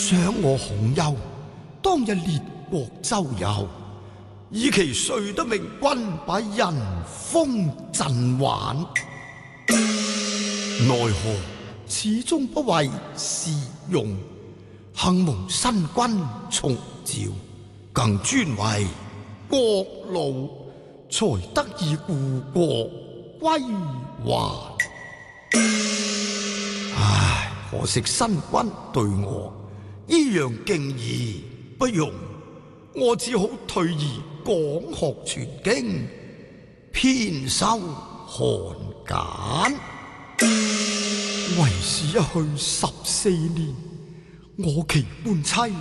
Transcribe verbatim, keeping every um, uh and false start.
想我孔丘當日列國周遊，以其誰得明君把人風震挽，奈何始終不為時用，幸蒙新君重召，更尊為國老，才得以故國歸還。唉，可惜新君對我依樣敬意不容，我只好退而講學傳經，偏修漢簡。為時一去十四年，我其半妻